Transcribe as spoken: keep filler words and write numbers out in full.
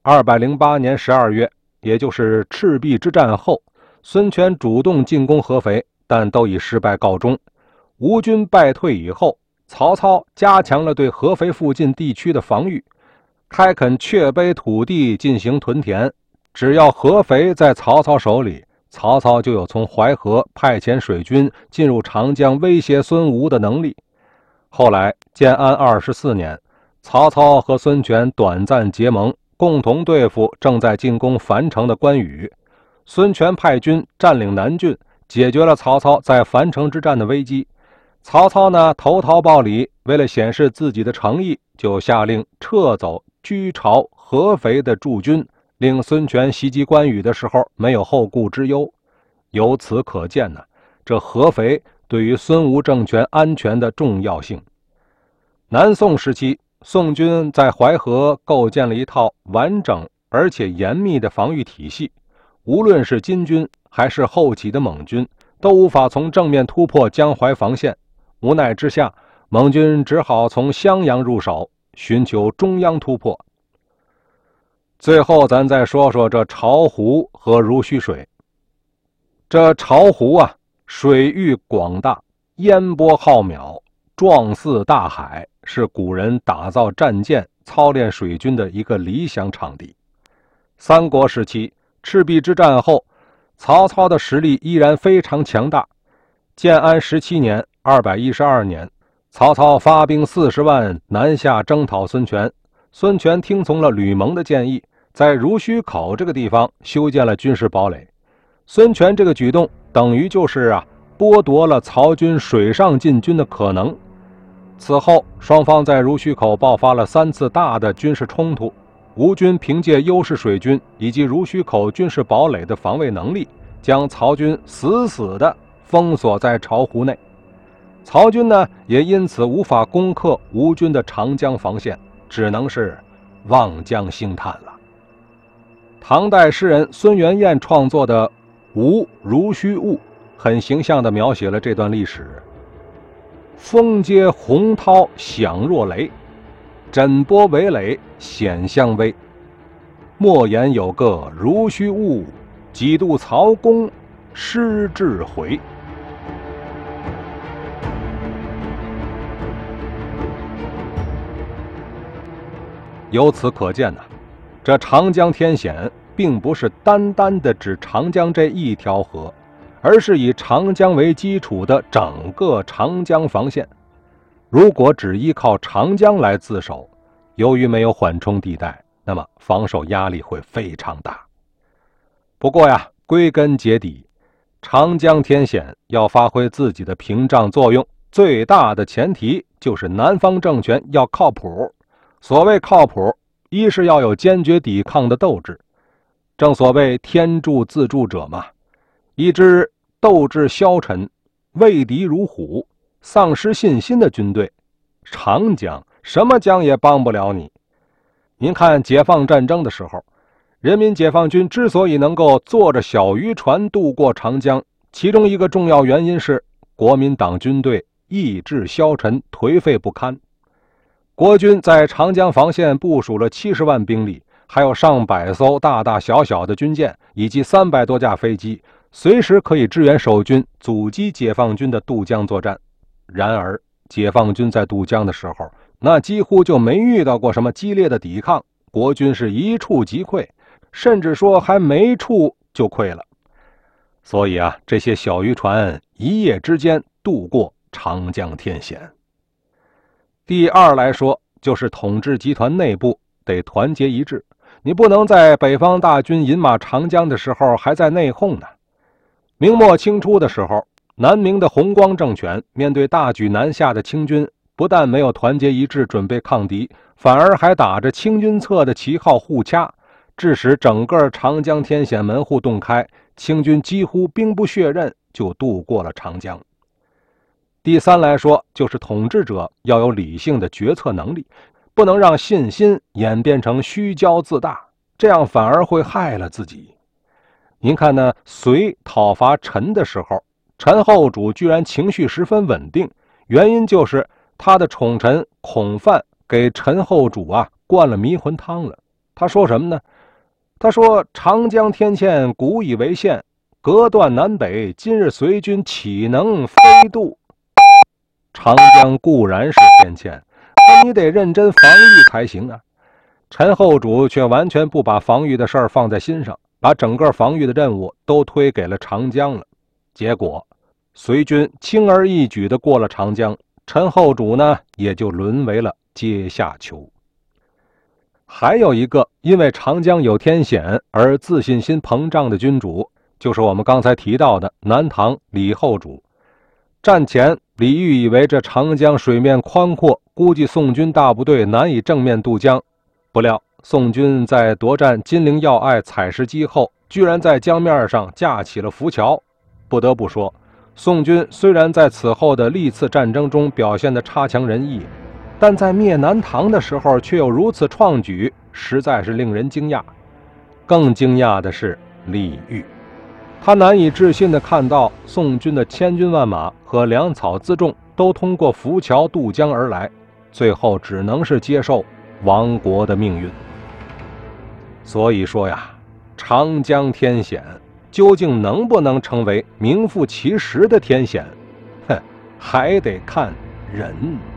二百零八年十二月，也就是赤壁之战后，孙权主动进攻合肥，但都以失败告终。吴军败退以后，曹操加强了对合肥附近地区的防御，开垦阙碑土地进行屯田。只要合肥在曹操手里，曹操就有从淮河派遣水军进入长江威胁孙吴的能力。后来建安二十四年，曹操和孙权短暂结盟，共同对付正在进攻樊城的关羽。孙权派军占领南郡，解决了曹操在樊城之战的危机。曹操呢，投桃报李，为了显示自己的诚意，就下令撤走居巢合肥的驻军，令孙权袭击关羽的时候没有后顾之忧。由此可见呢，这合肥对于孙吴政权安全的重要性。南宋时期，宋军在淮河构建了一套完整而且严密的防御体系，无论是金军还是后起的蒙军，都无法从正面突破江淮防线。无奈之下，蒙军只好从襄阳入手，寻求中央突破。最后咱再说说这巢湖和濡须水。这巢湖啊，水域广大，烟波浩渺，状似大海，是古人打造战舰、操练水军的一个理想场地。三国时期，赤壁之战后，曹操的实力依然非常强大。建安十七年（二百一十二年），曹操发兵四十万南下征讨孙权。孙权听从了吕蒙的建议，在濡须口这个地方修建了军事堡垒。孙权这个举动等于就是啊，剥夺了曹军水上进军的可能。此后，双方在濡须口爆发了三次大的军事冲突。吴军凭借优势水军以及濡须口军事堡垒的防卫能力，将曹军死死地封锁在巢湖内。曹军呢，也因此无法攻克吴军的长江防线，只能是望江兴叹了。唐代诗人孙元彦创作的《吴濡须误》很形象地描写了这段历史。风接洪涛响若雷，枕波围垒险相危。莫言有个濡须误，几度曹公失智回。由此可见呢、啊，这长江天险并不是单单的指长江这一条河，而是以长江为基础的整个长江防线。如果只依靠长江来自守，由于没有缓冲地带，那么防守压力会非常大。不过呀，归根结底，长江天险要发挥自己的屏障作用，最大的前提就是南方政权要靠谱。所谓靠谱，一是要有坚决抵抗的斗志，正所谓天助自助者嘛。一支斗志消沉、畏敌如虎、丧失信心的军队，长江什么江也帮不了你。您看解放战争的时候，人民解放军之所以能够坐着小渔船渡过长江，其中一个重要原因是国民党军队意志消沉、颓废不堪。国军在长江防线部署了七十万兵力，还有上百艘大大小小的军舰，以及三百多架飞机，随时可以支援守军，阻击解放军的渡江作战。然而解放军在渡江的时候，那几乎就没遇到过什么激烈的抵抗，国军是一触即溃，甚至说还没触就溃了。所以啊，这些小渔船一夜之间渡过长江天险。第二来说，就是统治集团内部得团结一致，你不能在北方大军饮马长江的时候还在内讧呢。明末清初的时候，南明的弘光政权面对大举南下的清军，不但没有团结一致准备抗敌，反而还打着清军侧的旗号互掐，致使整个长江天险门户洞开，清军几乎兵不血刃就渡过了长江。第三来说，就是统治者要有理性的决策能力，不能让信心演变成虚骄自大，这样反而会害了自己。您看呢，隋讨伐陈的时候，陈后主居然情绪十分稳定，原因就是他的宠臣孔范给陈后主啊灌了迷魂汤了。他说什么呢？ 他说：“长江天堑古以为线，隔断南北，今日随军岂能飞渡？”长江固然是天堑，可你得认真防御才行啊。陈后主却完全不把防御的事儿放在心上，把整个防御的任务都推给了长江了。结果隋军轻而易举地过了长江，陈后主呢也就沦为了阶下囚。还有一个因为长江有天险而自信心膨胀的君主，就是我们刚才提到的南唐李后主。战前李煜以为这长江水面宽阔，估计宋军大部队难以正面渡江，不料宋军在夺占金陵要隘采石矶后，居然在江面上架起了浮桥。不得不说，宋军虽然在此后的历次战争中表现得差强人意，但在灭南唐的时候却有如此创举，实在是令人惊讶。更惊讶的是李煜，他难以置信地看到宋军的千军万马和粮草辎重都通过浮桥渡江而来，最后只能是接受亡国的命运。所以说呀，长江天险究竟能不能成为名副其实的天险，哼，还得看人。